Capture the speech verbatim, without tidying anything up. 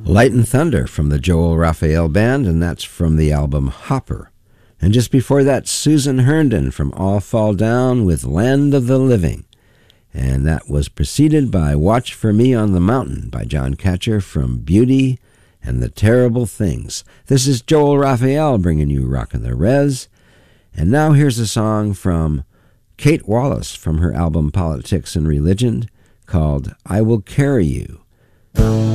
Light and Thunder from the Joel Raphael Band, and that's from the album Hopper. And just before that, Susan Herndon from All Fall Down with Land of the Living. And that was preceded by Watch for Me on the Mountain by John Catcher from Beauty and the Terrible Things. This is Joel Raphael bringing you Rockin' the Res. And now here's a song from Kate Wallace from her album Politics and Religion called I Will Carry You.